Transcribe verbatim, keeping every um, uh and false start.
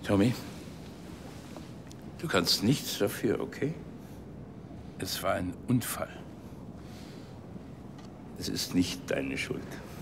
Tommy, du kannst nichts dafür, okay? Es war ein Unfall. Es ist nicht deine Schuld.